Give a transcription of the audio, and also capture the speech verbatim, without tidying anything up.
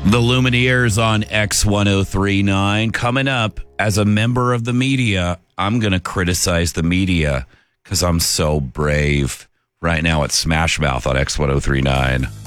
The Lumineers on X ten thirty-nine. Coming up, as a member of the media, I'm going to criticize the media because I'm so brave. Right now at Smash Mouth on X ten thirty-nine.